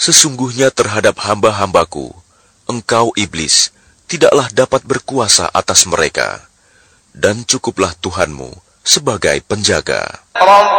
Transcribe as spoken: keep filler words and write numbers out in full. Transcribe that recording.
Sesungguhnya terhadap hamba-hambaku, engkau iblis tidaklah dapat berkuasa atas mereka, dan cukuplah Tuhanmu sebagai penjaga.